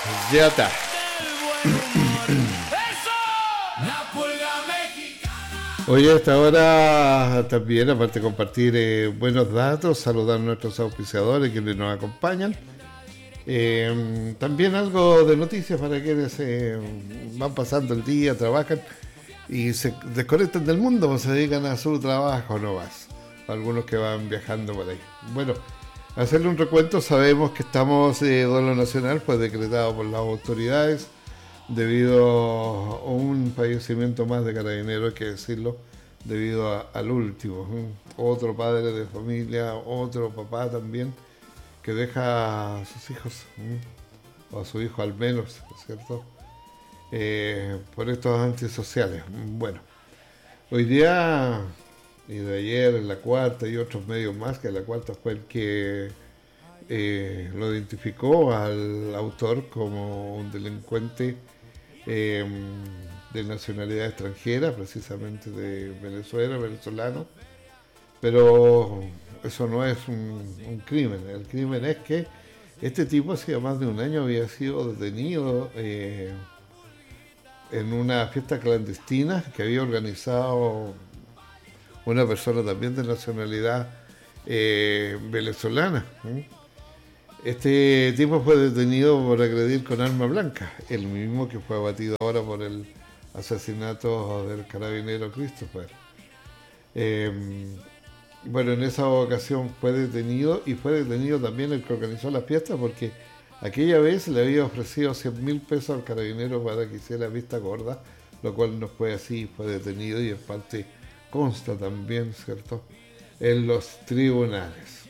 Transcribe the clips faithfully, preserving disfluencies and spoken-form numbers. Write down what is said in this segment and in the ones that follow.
Ya está. Hoy a esta hora también, aparte de compartir eh, buenos datos, saludar a nuestros auspiciadores quienes nos acompañan. Eh, también algo de noticias para quienes eh, van pasando el día, trabajan y se desconectan del mundo o se dedican a su trabajo no más. Algunos que van viajando por ahí. Bueno, hacerle un recuento, sabemos que estamos de eh, duelo nacional, pues decretado por las autoridades debido a un fallecimiento más de carabineros, hay que decirlo, debido a, al último. ¿eh? Otro padre de familia, otro papá también, que deja a sus hijos, ¿eh? o a su hijo al menos, ¿cierto? Eh, por estos antisociales. Bueno, hoy día y de ayer en La Cuarta y otros medios más, que La Cuarta fue el que eh, lo identificó al autor como un delincuente eh, de nacionalidad extranjera, precisamente de Venezuela, venezolano, pero eso no es un, un crimen. El crimen es que este tipo hacía más de un año había sido detenido eh, en una fiesta clandestina que había organizado una persona también de nacionalidad eh, venezolana. ¿eh? Este tipo fue detenido por agredir con arma blanca, el mismo que fue abatido ahora por el asesinato del carabinero Christopher. Eh, bueno, en esa ocasión fue detenido y fue detenido también el que organizó la fiesta, porque aquella vez le había ofrecido cien mil pesos al carabinero para que hiciera vista gorda, lo cual no fue así, fue detenido y en parte consta también, ¿cierto?, en los tribunales.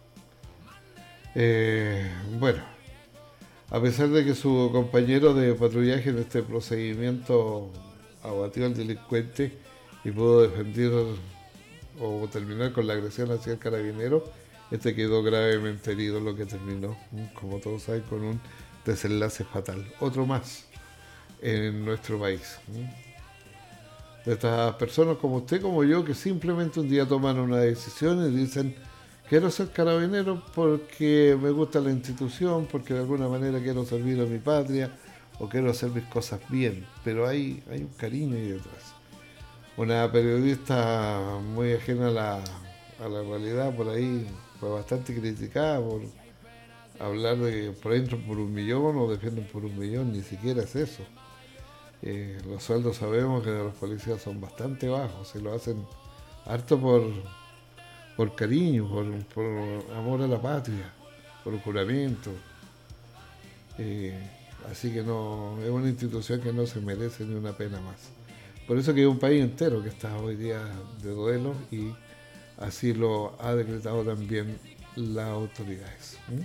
Eh, bueno, a pesar de que su compañero de patrullaje en este procedimiento abatió al delincuente y pudo defender o terminar con la agresión hacia el carabinero, este quedó gravemente herido, lo que terminó, como todos saben, con un desenlace fatal. Otro más en nuestro país. De estas personas como usted, como yo, que simplemente un día toman una decisión y dicen: quiero ser carabinero porque me gusta la institución, porque de alguna manera quiero servir a mi patria o quiero hacer mis cosas bien, pero hay, hay un cariño ahí detrás. Una periodista muy ajena a la, a la realidad por ahí fue bastante criticada por hablar de por ahí entran por un millón o defienden por un millón, ni siquiera es eso. Eh, los sueldos sabemos que de los policías son bastante bajos, y lo hacen harto por, por cariño, por, por amor a la patria, por juramento. Eh, así que no, es una institución que no se merece ni una pena más. Por eso que hay un país entero que está hoy día de duelo y así lo ha decretado también las autoridades. ¿Mm?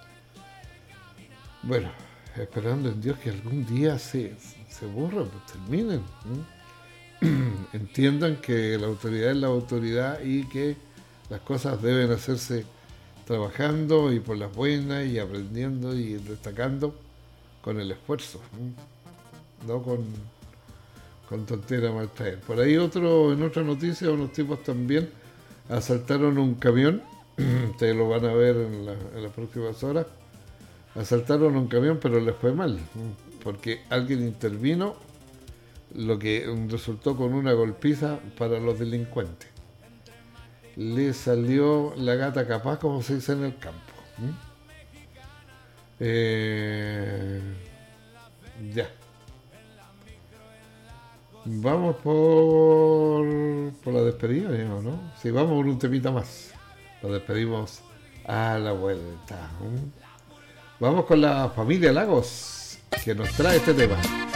Bueno, esperando en Dios que algún día se, se borren, pues terminen. ¿Mm? Entiendan que la autoridad es la autoridad y que las cosas deben hacerse trabajando y por las buenas y aprendiendo y destacando con el esfuerzo, ¿Mm? no con, con tontera mal traer. Por ahí otro, en otra noticia, unos tipos también asaltaron un camión, ustedes lo van a ver en, la, en las próximas horas. Asaltaron un camión, pero les fue mal, porque alguien intervino, lo que resultó con una golpiza para los delincuentes. Le salió la gata capaz, como se dice en el campo. Eh, ya. Vamos por, por la despedida, ¿no? Sí, vamos por un temita más. Lo despedimos a la vuelta. Vamos con la familia Lagos, que nos trae este tema.